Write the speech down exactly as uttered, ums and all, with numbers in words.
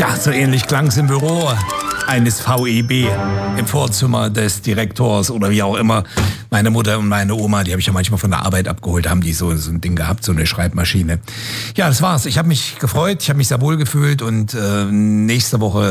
Tja, so ähnlich klang's im Büro eines V E B, im Vorzimmer des Direktors oder wie auch immer. Meine Mutter und meine Oma, die habe ich ja manchmal von der Arbeit abgeholt, haben die so, so ein Ding gehabt, so eine Schreibmaschine. Ja, das war's. Ich habe mich gefreut, ich habe mich sehr wohl gefühlt und äh, nächste Woche